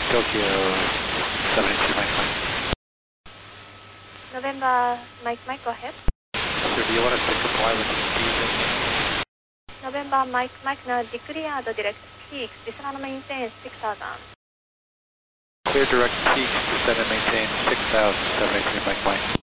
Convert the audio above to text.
Tokyo 782 Mike Mike. November, Mike Mike, go ahead. Sir, do you want us to comply with the speed limit? November, Mike Mike, now declare the direct peaks. Descend and maintain 6,000. Clear direct peaks, descend and maintain 6,000, 783 Mike Mike.